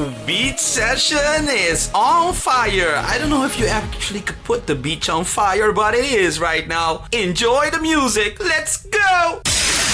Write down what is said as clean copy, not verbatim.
Beach session is on fire. I don't know if you actually could put the beach on fire, but it is right now. Enjoy the music. Let's go.